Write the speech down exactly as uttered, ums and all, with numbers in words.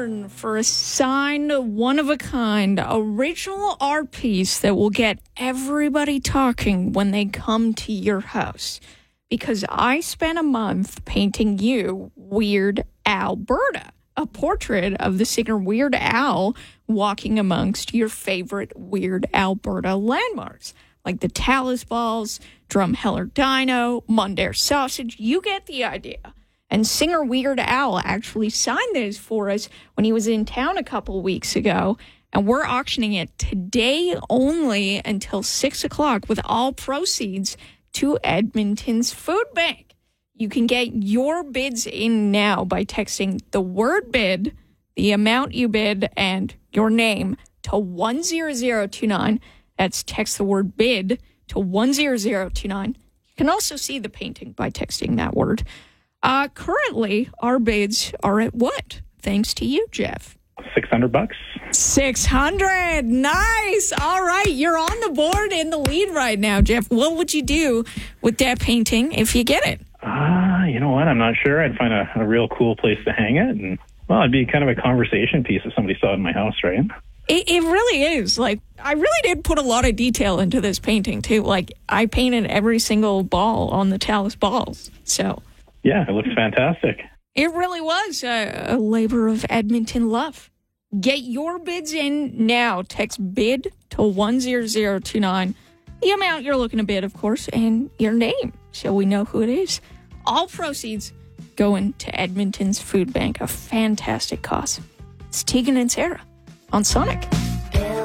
turn for a signed, one-of-a-kind, original art piece that will get everybody talking when they come to your house. Because I spent a month painting you Weird Alberta, a portrait of the singer Weird Al walking amongst your favorite Weird Alberta landmarks, like the Talus Balls, Drumheller Dino, Mundare Sausage. You get the idea. And singer Weird Al actually signed this for us when he was in town a couple weeks ago. And we're auctioning it today only until six o'clock with all proceeds to Edmonton's Food Bank. You can get your bids in now by texting the word bid, the amount you bid, and your name to one zero zero two nine. That's text the word bid to one zero zero two nine. You can also see the painting by texting that word. Uh, currently, our bids are at what? Thanks to you, Jeff. six hundred bucks. six hundred. Nice. All right. You're on the board in the lead right now, Jeff. What would you do with that painting if you get it? Ah, uh, you know what? I'm not sure. I'd find a, a real cool place to hang it. And, well, it'd be kind of a conversation piece if somebody saw it in my house, right? It, it really is. Like, I really did put a lot of detail into this painting, too. Like, I painted every single ball on the Talus Balls. So... yeah, it looks fantastic. It really was a, a labor of Edmonton love. Get your bids in now. Text bid to one zero zero two nine. The amount you're looking to bid, of course, and your name, so we know who it is. All proceeds going to Edmonton's Food Bank, a fantastic cause. It's Tegan and Sarah on Sonic.